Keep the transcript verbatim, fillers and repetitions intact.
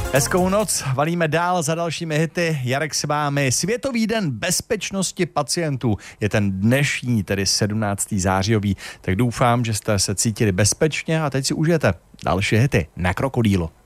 Hezkou noc, valíme dál za dalšími hity. Jarek s vámi. Světový den bezpečnosti pacientů je ten dnešní, tedy sedmnáctého zářijový. Tak doufám, že jste se cítili bezpečně a teď si užijete další hity na Krokodýlu.